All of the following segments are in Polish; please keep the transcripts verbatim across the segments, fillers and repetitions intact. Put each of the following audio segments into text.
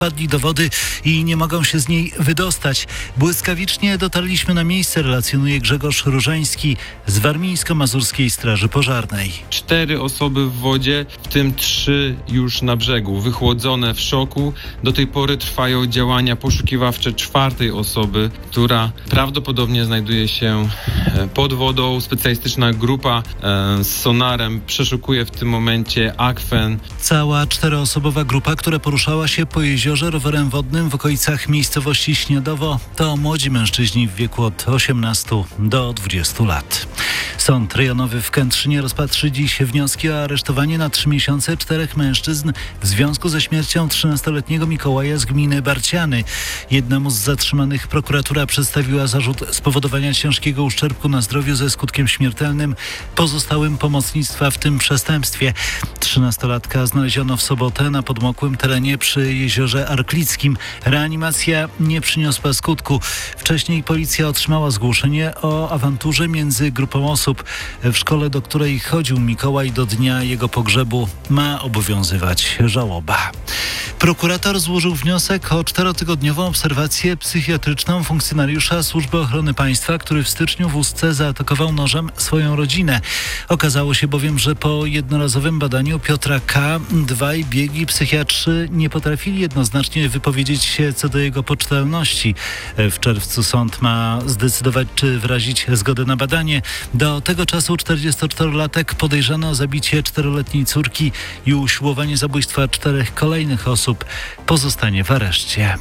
Padli do wody i nie mogą się z niej wydostać. Błyskawicznie dotarliśmy na miejsce, relacjonuje Grzegorz Różański z Warmińsko-Mazurskiej Straży Pożarnej. Cztery osoby w wodzie, w tym trzy już na brzegu, wychłodzone w szoku. Do tej pory trwają działania poszukiwawcze czwartej osoby, która prawdopodobnie znajduje się pod wodą. Specjalistyczna grupa z sonarem przeszukuje w tym momencie akwen. Cała czteroosobowa grupa, która poruszała się po jeziorze rowerem wodnym w okolicach miejscowości Śniadowo, to młodzi mężczyźni w wieku od osiemnastu do dwudziestu lat. Sąd rejonowy w Kętrzynie rozpatrzy dziś wnioski o aresztowanie na trzy miesiące czterech mężczyzn w związku ze śmiercią trzynastoletniego Mikołaja z gminy Barciany. Jednemu z zatrzymanych prokuratura przedstawiła zarzut spowodowania ciężkiego uszczerbku na zdrowiu ze skutkiem śmiertelnym, pozostałym pomocnictwa w tym przestępstwie. Trzynastolatka znaleziono w sobotę na podmokłym terenie przy jeziorze Arklickim. Reanimacja nie przyniosła skutku. Wcześniej policja otrzymała zgłoszenie o awanturze między grupą osób. W szkole, do której chodził Mikołaj, do dnia jego pogrzebu ma obowiązywać żałoba. Prokurator złożył wniosek o czterotygodniową obserwację psychiatryczną funkcjonariusza Służby Ochrony Państwa, który w styczniu w Ustce zaatakował nożem swoją rodzinę. Okazało się bowiem, że po jednorazowym badaniu Piotra K. dwaj biegli psychiatrzy nie potrafili jednoznacznie wypowiedzieć się co do jego poczytalności. W czerwcu sąd ma zdecydować, czy wyrazić zgodę na badanie. Do tego czasu czterdziestoczterolatek podejrzany o zabicie czteroletniej córki i usiłowanie zabójstwa czterech kolejnych osób pozostanie w areszcie.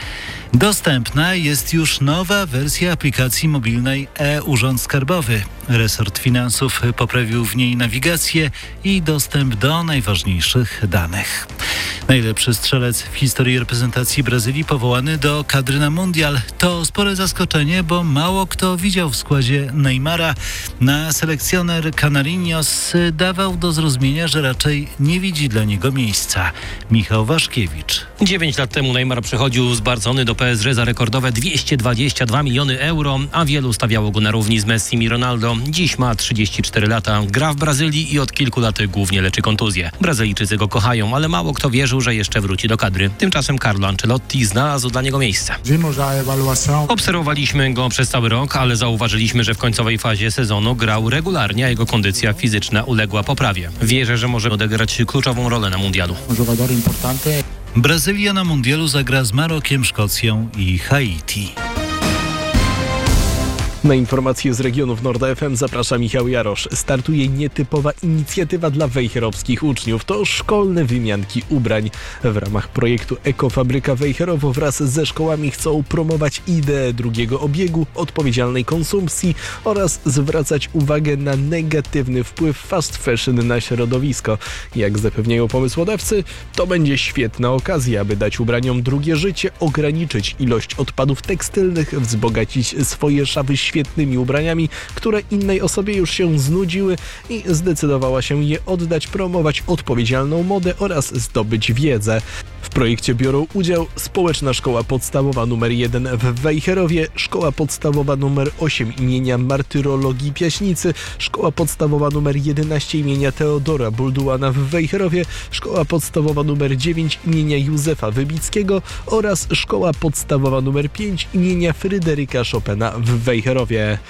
Dostępna jest już nowa wersja aplikacji mobilnej e-Urząd Skarbowy. Resort Finansów poprawił w niej nawigację i dostęp do najważniejszych danych. Najlepszy strzelec w historii reprezentacji Brazylii powołany do kadry na mundial. To spore zaskoczenie, bo mało kto widział w składzie Neymara. Na selekcjoner Canarinhos dawał do zrozumienia, że raczej nie widzi dla niego miejsca. Michał Waszkiewicz. Dziewięć lat temu Neymar przychodził z Barcony do P S G za rekordowe dwieście dwadzieścia dwa miliony euro, a wielu stawiało go na równi z Messim i Ronaldo. Dziś ma trzydzieści cztery lata, gra w Brazylii i od kilku lat głównie leczy kontuzje. Brazylijczycy go kochają, ale mało kto wierzył, że jeszcze wróci do kadry. Tymczasem Carlo Ancelotti znalazł dla niego miejsce. Obserwowaliśmy go przez cały rok, ale zauważyliśmy, że w końcowej fazie sezonu grał regularnie, a jego kondycja fizyczna uległa poprawie. Wierzę, że może odegrać kluczową rolę na mundialu. Brazylia na mundialu zagra z Marokiem, Szkocją i Haiti. Na informacje z regionów Nord F M zaprasza Michał Jarosz. Startuje nietypowa inicjatywa dla wejherowskich uczniów. To szkolne wymianki ubrań. W ramach projektu Ekofabryka Wejherowo wraz ze szkołami chcą promować ideę drugiego obiegu, odpowiedzialnej konsumpcji oraz zwracać uwagę na negatywny wpływ fast fashion na środowisko. Jak zapewniają pomysłodawcy, to będzie świetna okazja, aby dać ubraniom drugie życie, ograniczyć ilość odpadów tekstylnych, wzbogacić swoje szafy świetnymi ubraniami, które innej osobie już się znudziły i zdecydowała się je oddać, promować odpowiedzialną modę oraz zdobyć wiedzę. W projekcie biorą udział Społeczna Szkoła Podstawowa nr jeden w Wejherowie, Szkoła Podstawowa nr osiem imienia Martyrologii Piaśnicy, Szkoła Podstawowa nr jedenaście imienia Teodora Bulduana w Wejherowie, Szkoła Podstawowa nr dziewięć imienia Józefa Wybickiego oraz Szkoła Podstawowa nr pięć imienia Fryderyka Chopina w Wejherowie.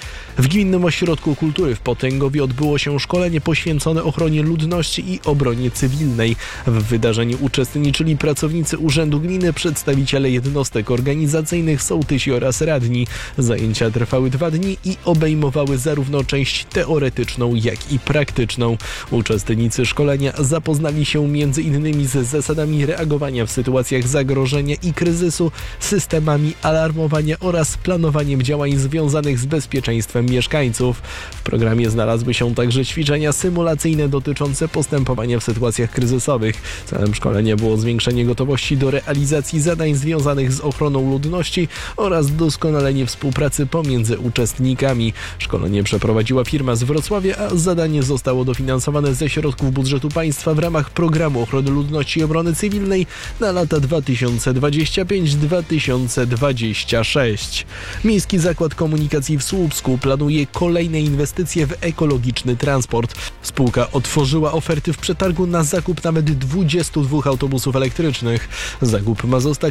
W Gminnym Ośrodku Kultury w Potęgowie odbyło się szkolenie poświęcone ochronie ludności i obronie cywilnej. W wydarzeniu uczestniczyli pracownicy Urzędu Gminy, przedstawiciele jednostek organizacyjnych, sołtysi oraz radni. Zajęcia trwały dwa dni i obejmowały zarówno część teoretyczną, jak i praktyczną. Uczestnicy szkolenia zapoznali się między innymi z zasadami reagowania w sytuacjach zagrożenia i kryzysu, systemami alarmowania oraz planowaniem działań związanych z bezpieczeństwem mieszkańców. W programie znalazły się także ćwiczenia symulacyjne dotyczące postępowania w sytuacjach kryzysowych. Celem szkolenia było zwiększenie gotowości do realizacji zadań związanych z ochroną ludności oraz doskonalenie współpracy pomiędzy uczestnikami. Szkolenie przeprowadziła firma z Wrocławia, a zadanie zostało dofinansowane ze środków budżetu państwa w ramach Programu Ochrony Ludności i Obrony Cywilnej na lata dwa tysiące dwudziesty piąty do dwa tysiące dwudziestego szóstego. Miejski Zakład Komunikacji Polski w Słupsku planuje kolejne inwestycje w ekologiczny transport. Spółka otworzyła oferty w przetargu na zakup nawet dwudziestu dwóch autobusów elektrycznych. Zakup ma zostać